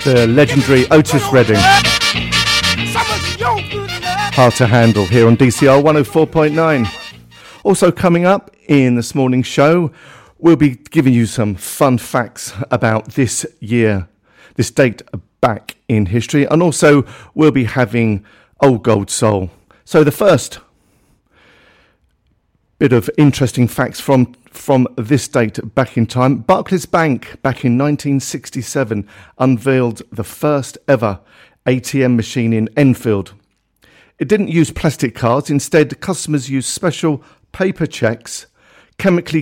The legendary Otis Redding. Hard to Handle here on DCR 104.9. Also coming up in this morning's show, we'll be giving you some fun facts about this year, this date back in history, and also we'll be having Old Gold Soul. So the first bit of interesting facts from this date back in time. Barclays Bank back in 1967 unveiled the first ever ATM machine in Enfield. It didn't use plastic cards. Instead, customers used special paper cheques, chemically